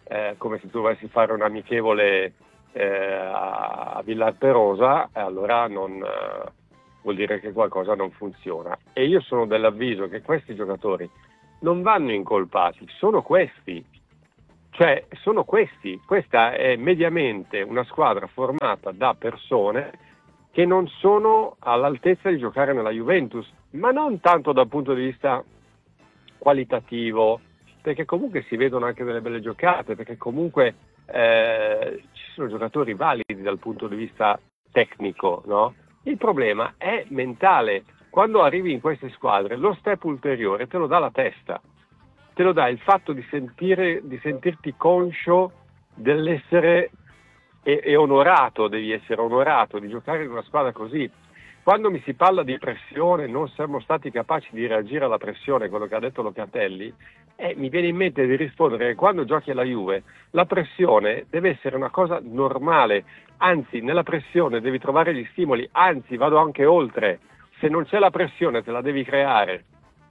come se tu dovessi fare un amichevole a Villar Perosa, allora non vuol dire che qualcosa non funziona. E io sono dell'avviso che questi giocatori non vanno incolpati, sono questi. Cioè, sono questi. Questa è mediamente una squadra formata da persone che non sono all'altezza di giocare nella Juventus, ma non tanto dal punto di vista qualitativo, perché comunque si vedono anche delle belle giocate, perché comunque ci sono giocatori validi dal punto di vista tecnico, no? Il problema è mentale. Quando arrivi in queste squadre, lo step ulteriore te lo dà la testa, te lo dà il fatto di sentirti conscio dell'essere e onorato, devi essere onorato di giocare in una squadra così. Quando mi si parla di pressione, non siamo stati capaci di reagire alla pressione, quello che ha detto Locatelli, mi viene in mente di rispondere che quando giochi alla Juve la pressione deve essere una cosa normale, anzi nella pressione devi trovare gli stimoli, anzi vado anche oltre, se non c'è la pressione te la devi creare,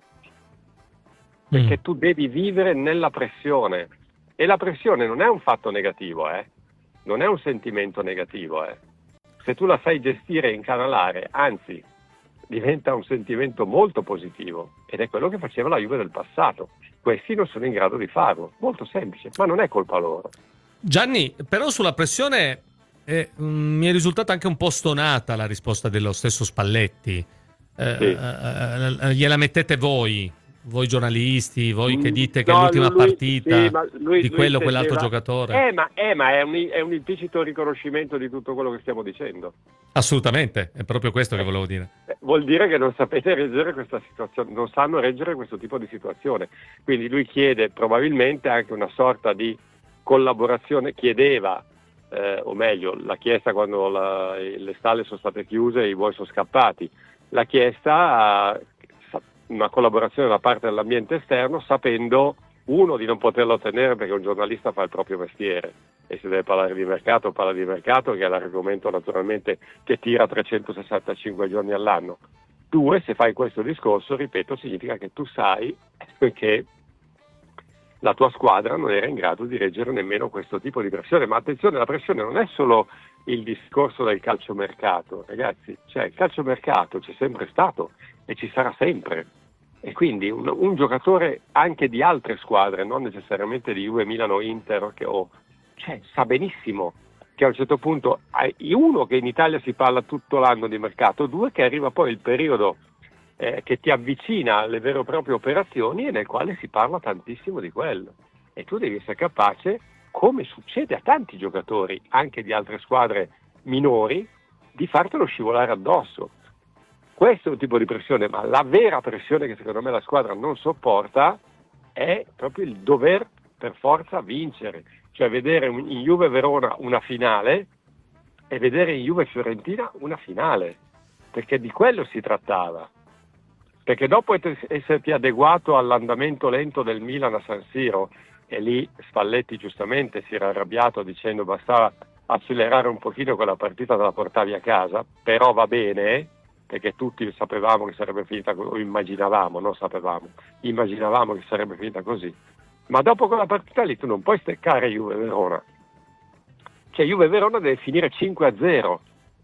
perché tu devi vivere nella pressione, e la pressione non è un fatto negativo, non è un sentimento negativo, se tu la sai gestire e incanalare, anzi diventa un sentimento molto positivo, ed è quello che faceva la Juve del passato. Questi non sono in grado di farlo, molto semplice, ma non è colpa loro. Gianni, però sulla pressione mi è risultata anche un po' stonata la risposta dello stesso Spalletti. Sì. Gliela mettete voi giornalisti, voi che dite che è l'ultima partita di quello o quell'altro giocatore. Ma è un implicito riconoscimento di tutto quello che stiamo dicendo. Assolutamente, è proprio questo che volevo dire. Vuol dire che non sapete reggere questa situazione, non sanno reggere questo tipo di situazione. Quindi lui chiede probabilmente anche una sorta di collaborazione, chiedeva, o meglio, l'ha chiesta quando le stalle sono state chiuse e i buoi sono scappati. L'ha chiesta una collaborazione da parte dell'ambiente esterno, sapendo, uno, di non poterla ottenere perché un giornalista fa il proprio mestiere e se deve parlare di mercato parla di mercato, che è l'argomento naturalmente che tira 365 giorni all'anno. Due, se fai questo discorso, ripeto, significa che tu sai che la tua squadra non era in grado di reggere nemmeno questo tipo di pressione. Ma attenzione, la pressione non è solo il discorso del calciomercato, ragazzi, cioè il calciomercato c'è sempre stato e ci sarà sempre, e quindi un giocatore anche di altre squadre, non necessariamente di Juve, Milano, Inter, sa benissimo che a un certo punto uno, che in Italia si parla tutto l'anno di mercato, due, che arriva poi il periodo che ti avvicina alle vere e proprie operazioni e nel quale si parla tantissimo di quello, e tu devi essere capace, come succede a tanti giocatori anche di altre squadre minori, di fartelo scivolare addosso. Questo è un tipo di pressione, ma la vera pressione che secondo me la squadra non sopporta è proprio il dover per forza vincere, cioè vedere in Juve Verona una finale e vedere in Juve Fiorentina una finale, perché di quello si trattava. Perché dopo esserti adeguato all'andamento lento del Milan a San Siro, e lì Spalletti giustamente si era arrabbiato dicendo bastava accelerare un pochino quella partita, te la portavi a casa, però va bene, perché tutti sapevamo che sarebbe finita, o immaginavamo che sarebbe finita così. Ma dopo quella partita lì tu non puoi steccare Juve Verona. Cioè Juve Verona deve finire 5-0.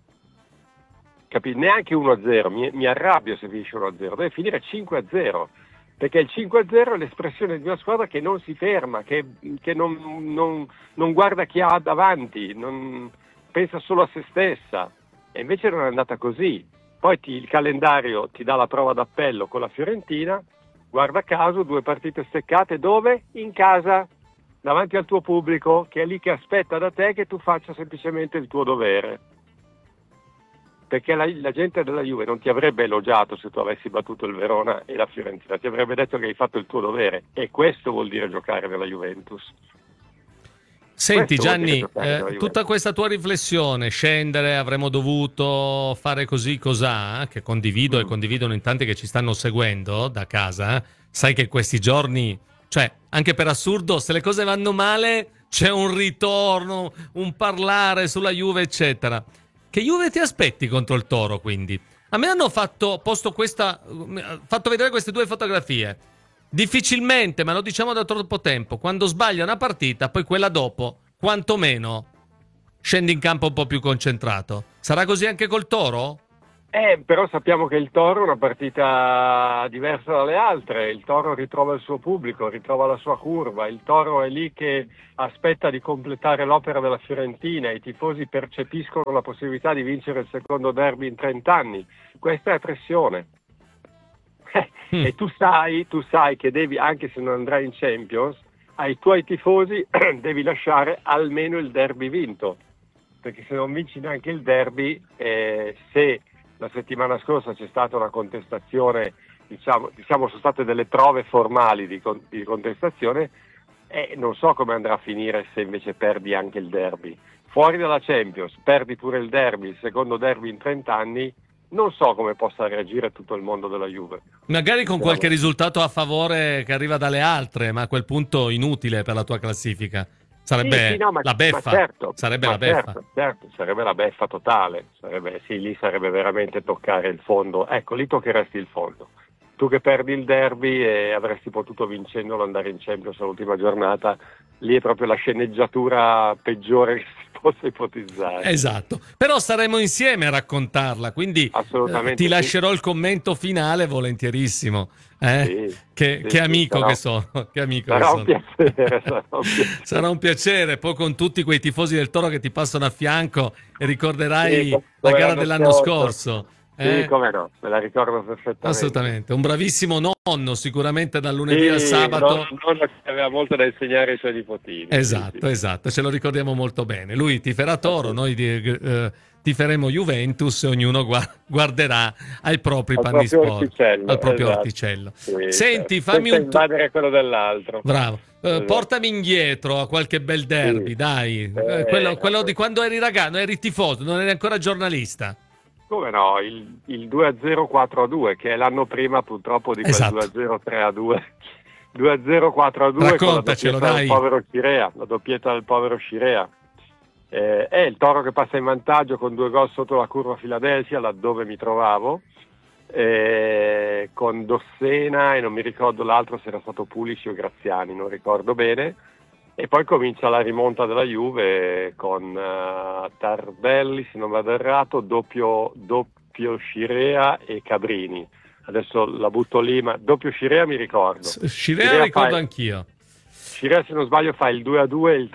Neanche 1-0, mi arrabbio se finisce 1-0, deve finire 5-0, perché il 5-0 è l'espressione di una squadra che non si ferma, che non guarda chi ha davanti, non pensa solo a se stessa, e invece non è andata così. Poi il calendario ti dà la prova d'appello con la Fiorentina, guarda caso 2 partite steccate, dove? In casa, davanti al tuo pubblico, che è lì che aspetta da te che tu faccia semplicemente il tuo dovere. Perché la gente della Juve non ti avrebbe elogiato se tu avessi battuto il Verona e la Fiorentina, ti avrebbe detto che hai fatto il tuo dovere, e questo vuol dire giocare nella Juventus. Senti Gianni, tutta questa tua riflessione, scendere, avremmo dovuto fare così, cos'ha, che condivido e condividono in tanti che ci stanno seguendo da casa, sai che in questi giorni, cioè anche per assurdo, se le cose vanno male c'è un ritorno, un parlare sulla Juve eccetera. Che Juve ti aspetti contro il Toro, quindi? A me hanno fatto vedere queste 2 fotografie. difficilmente, ma lo diciamo da troppo tempo, quando sbaglia una partita, poi quella dopo, quantomeno, scende in campo un po' più concentrato. Sarà così anche col Toro? Però sappiamo che il Toro è una partita diversa dalle altre, il Toro ritrova il suo pubblico, ritrova la sua curva, il Toro è lì che aspetta di completare l'opera della Fiorentina, i tifosi percepiscono la possibilità di vincere il secondo derby in 30 anni, questa è pressione. E tu sai che devi, anche se non andrai in Champions, ai tuoi tifosi devi lasciare almeno il derby vinto, perché se non vinci neanche il derby, se la settimana scorsa c'è stata una contestazione, diciamo sono state delle prove formali di contestazione, non so come andrà a finire se invece perdi anche il derby. Fuori dalla Champions, perdi pure il derby, il secondo derby in 30 anni, non so come possa reagire tutto il mondo della Juve. Magari con qualche risultato a favore che arriva dalle altre, ma a quel punto inutile per la tua classifica. Sarebbe la beffa. Sarebbe la beffa. Certo, sarebbe la beffa totale. Lì sarebbe veramente toccare il fondo. Ecco, lì toccheresti il fondo. Tu che perdi il derby e avresti potuto vincendolo andare in Champions all'ultima giornata, lì è proprio la sceneggiatura peggiore che si possa ipotizzare. Esatto, però saremo insieme a raccontarla, quindi ti lascerò il commento finale volentierissimo. Che amico che sono. Sarà un piacere. Sarà un piacere, poi con tutti quei tifosi del Toro che ti passano a fianco e ricorderai la gara dell'anno scorso. Sì, come no, me la ricordo perfettamente. Assolutamente, un bravissimo nonno sicuramente dal lunedì al sabato. Nonno che aveva molto da insegnare ai suoi nipotini. Esatto, ce lo ricordiamo molto bene. Lui tiferà Toro, noi tiferemo Juventus e ognuno guarderà ai propri panni sport, al proprio orticello. Sì, senti, fammi senza invadere quello dell'altro. Bravo. Portami indietro a qualche bel derby, dai. Quello di quando eri ragazzo, eri tifoso, non eri ancora giornalista. Come no, il 2-0 4-2, che è l'anno prima purtroppo di quel 2-0 3-2. 2-0 4-2 Raccontacelo, con la doppietta del povero Scirea. È il Toro che passa in vantaggio con 2 gol sotto la curva Filadelfia, laddove mi trovavo, con Dossena e non mi ricordo l'altro se era stato Pulici o Graziani, non ricordo bene. E poi comincia la rimonta della Juve con Tardelli, se non vado errato, doppio Scirea e Cabrini. Adesso la butto lì, ma doppio Scirea mi ricordo. Scirea ricordo anch'io. Scirea, se non sbaglio, fa il 2-2 e il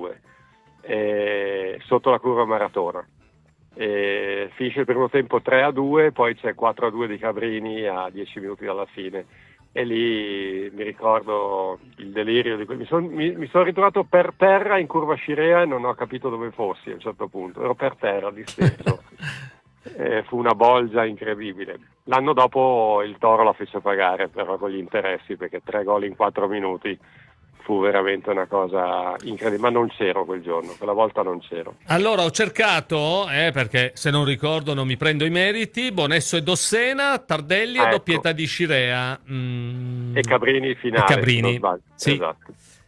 3-2 sotto la curva Maratona. Finisce il primo tempo 3-2, poi c'è 4-2 di Cabrini a 10 minuti dalla fine. E lì mi ricordo il delirio di mi sono ritrovato per terra in curva Scirea e non ho capito dove fossi a un certo punto, ero per terra disteso. Fu una bolgia incredibile. L'anno dopo il Toro la fece pagare però con gli interessi, perché 3 gol in 4 minuti fu veramente una cosa incredibile, ma non c'ero quel giorno, quella volta non c'ero. Allora ho cercato, perché se non ricordo non mi prendo i meriti, Bonesso e Dossena, Tardelli e doppietta di Scirea. E Cabrini finale. E Cabrini, sì. Esatto.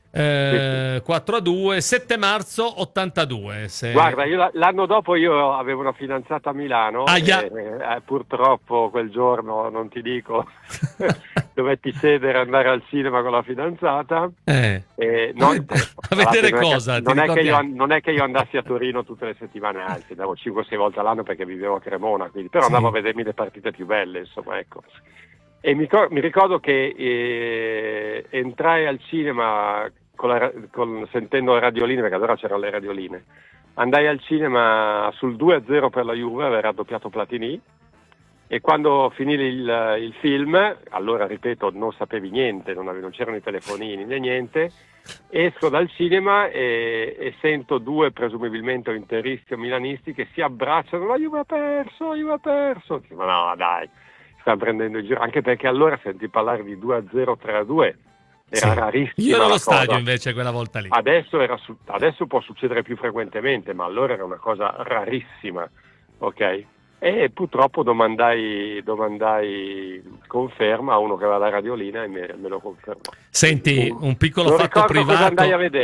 4-2, 7 marzo 82. Guarda, l'anno dopo io avevo una fidanzata a Milano purtroppo quel giorno, non ti dico, dovetti cedere, andare al cinema con la fidanzata. A vedere cosa? Non è che io andassi a Torino tutte le settimane, anzi andavo 5-6 volte all'anno perché vivevo a Cremona, quindi, però andavo a vedermi le partite più belle, insomma, ecco. E mi ricordo che entrai al cinema sentendo le radioline, perché allora c'erano le radioline. Andai al cinema sul 2-0 per la Juve, aveva raddoppiato Platini, e quando finì il film, allora ripeto, non sapevi niente, non c'erano i telefonini né niente, esco dal cinema e sento 2 presumibilmente interisti o milanisti che si abbracciano, la Juve ha perso. Ma no, dai, sta prendendo in giro, anche perché allora senti parlare di 2-0, 3-2, era rarissimo. Io ero allo stadio invece quella volta lì. Adesso può succedere più frequentemente, ma allora era una cosa rarissima, ok? E purtroppo domandai conferma a uno che aveva la radiolina e me lo confermò. Senti, un piccolo fatto privato. Cosa andai a vedere.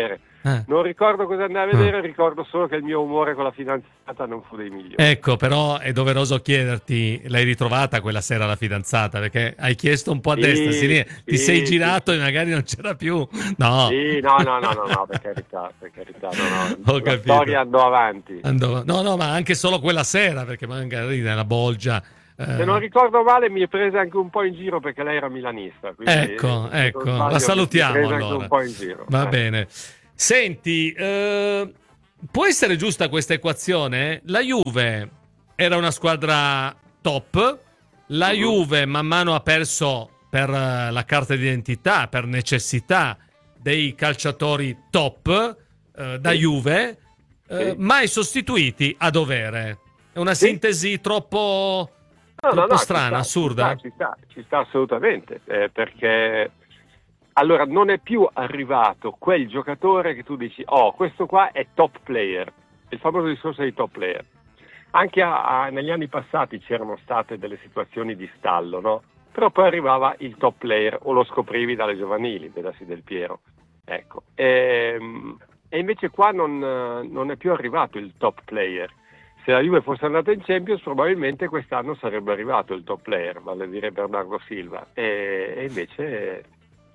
Non ricordo cosa andai a vedere, ricordo solo che il mio umore con la fidanzata non fu dei migliori. Ecco, però è doveroso chiederti, l'hai ritrovata quella sera la fidanzata? Perché hai chiesto un po' a destra, a sinistra, ti sei girato e magari non c'era più. No. Sì, no, per carità, no. Ho capito. La storia andò avanti. No, ma anche solo quella sera, perché magari nella bolgia... Se non ricordo male mi è presa anche un po' in giro perché lei era milanista. Quindi, ecco, la salutiamo allora. Anche un po' in giro. Va bene. Senti, può essere giusta questa equazione? La Juve era una squadra top, la Juve man mano ha perso per la carta d'identità, per necessità dei calciatori top da Juve, mai sostituiti a dovere. È una sintesi troppo strana, assurda? Ci sta assolutamente, perché allora non è più arrivato quel giocatore che tu dici, questo qua è top player, il famoso discorso dei top player. Anche negli anni passati c'erano state delle situazioni di stallo, no? Però poi arrivava il top player, o lo scoprivi dalle giovanili, vedasi Del Piero. Ecco. E invece qua non è più arrivato il top player. Se la Juve fosse andata in Champions probabilmente quest'anno sarebbe arrivato il top player, vale a dire Bernardo Silva, e invece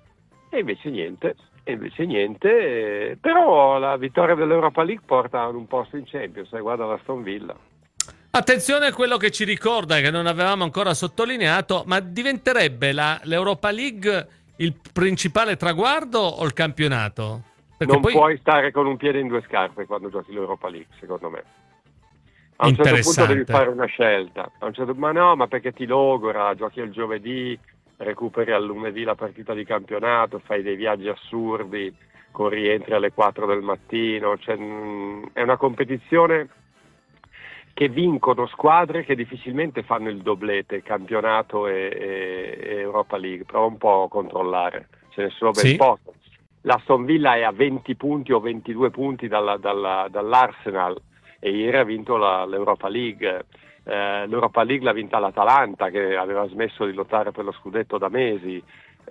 niente, però la vittoria dell'Europa League porta ad un posto in Champions, guarda l'Aston Villa. Attenzione a quello che ci ricorda, che non avevamo ancora sottolineato, ma diventerebbe l'Europa League il principale traguardo o il campionato? Perché non poi... puoi stare con un piede in due scarpe quando giochi l'Europa League, secondo me. A un certo punto devi fare una scelta. Ma perché ti logora, giochi il giovedì, recuperi al lunedì la partita di campionato, fai dei viaggi assurdi, con rientri alle 4 del mattino. È una competizione che vincono squadre che difficilmente fanno il doblete, campionato e Europa League. Prova un po' a controllare, ce ne sono ben poche. L'Aston Villa è a 20 punti o 22 punti dall'Arsenal, e ieri ha vinto l'Europa League. L'Europa League l'ha vinta l'Atalanta, che aveva smesso di lottare per lo scudetto da mesi.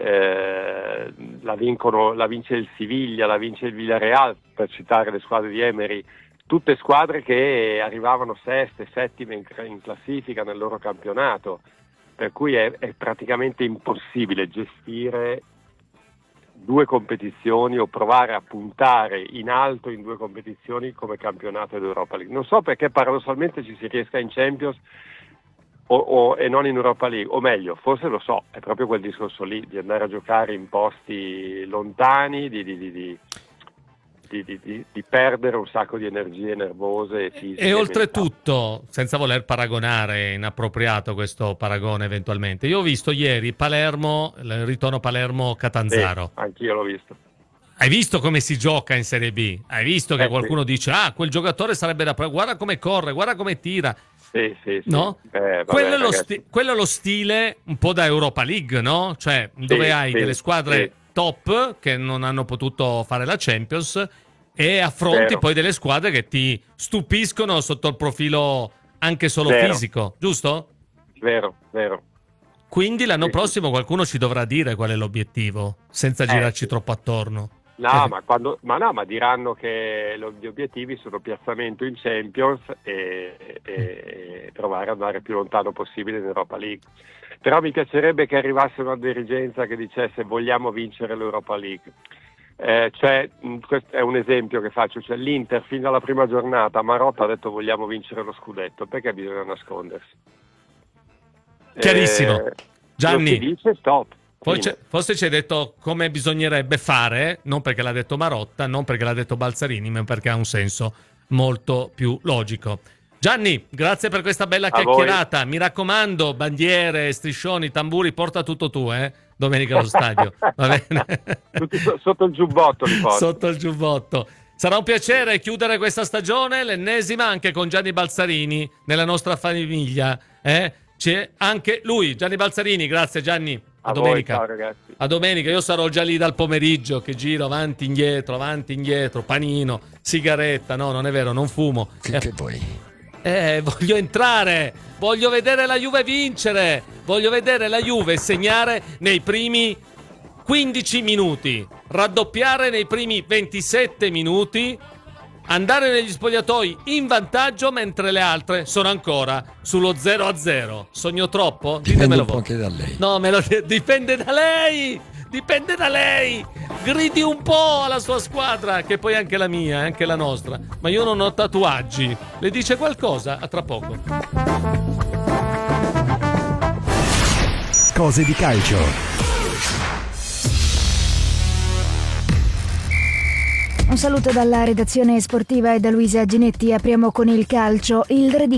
La vince il Siviglia, la vince il Villarreal, per citare le squadre di Emery, tutte squadre che arrivavano seste, settime in classifica nel loro campionato, per cui è praticamente impossibile gestire due competizioni o provare a puntare in alto in due competizioni come campionato ed Europa League. Non so perché paradossalmente ci si riesca in Champions e non in Europa League, o meglio, forse lo so, è proprio quel discorso lì di andare a giocare in posti lontani, di perdere un sacco di energie nervose e fisiche. E oltretutto, senza voler paragonare, inappropriato questo paragone eventualmente, io ho visto ieri Palermo, il ritorno Palermo-Catanzaro. Anch'io l'ho visto. Hai visto come si gioca in Serie B? Hai visto che qualcuno dice, quel giocatore sarebbe da... Guarda come corre, guarda come tira. Sì. No? Quello è lo stile un po' da Europa League, no? Cioè, dove hai delle squadre top che non hanno potuto fare la Champions e affronti poi delle squadre che ti stupiscono sotto il profilo anche solo fisico, giusto? Vero. Quindi l'anno prossimo qualcuno ci dovrà dire qual è l'obiettivo, senza girarci troppo attorno. Ma diranno che gli obiettivi sono piazzamento in Champions e provare ad andare più lontano possibile in Europa League. Però mi piacerebbe che arrivasse una dirigenza che dicesse vogliamo vincere l'Europa League. Questo è un esempio che faccio, l'Inter fin dalla prima giornata, Marotta ha detto vogliamo vincere lo scudetto, perché bisogna nascondersi? Chiarissimo. Gianni, si dice stop. Forse ci hai detto come bisognerebbe fare, non perché l'ha detto Marotta, non perché l'ha detto Balzarini, ma perché ha un senso molto più logico. Gianni, grazie per questa bella chiacchierata. Mi raccomando, bandiere, striscioni, tamburi, porta tutto tu, domenica allo stadio. Va bene? Sotto il giubbotto li porto. Sotto il giubbotto. Sarà un piacere chiudere questa stagione, l'ennesima, anche con Gianni Balzarini nella nostra famiglia. C'è anche lui, Gianni Balzarini. Grazie Gianni. A domenica. Ciao ragazzi. A domenica, io sarò già lì dal pomeriggio che giro avanti indietro, panino, sigaretta. No, non è vero, non fumo. Che vuoi? Voglio entrare, voglio vedere la Juve vincere, voglio vedere la Juve segnare nei primi 15 minuti. raddoppiare nei primi 27 minuti, andare negli spogliatoi in vantaggio mentre le altre sono ancora sullo 0-0. Sogno troppo? Dipende Ditemelo un po' voi. anche da lei. No, dipende da lei! Dipende da lei! Gridi un po' alla sua squadra, che poi è anche la mia, è anche la nostra. Ma io non ho tatuaggi. Le dice qualcosa? A tra poco. Cose di calcio. Un saluto dalla redazione sportiva e da Luisa Ginetti. Apriamo con il calcio. Il re di